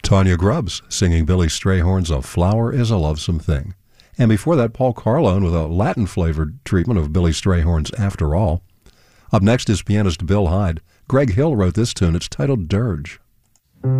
Tanya Grubbs singing Billy Strayhorn's A Flower is a Lovesome Thing. And before that, Paul Carlone with a Latin-flavored treatment of Billy Strayhorn's After All. Up next is pianist Bill Hyde. Greg Hill wrote this tune. It's titled Dirge.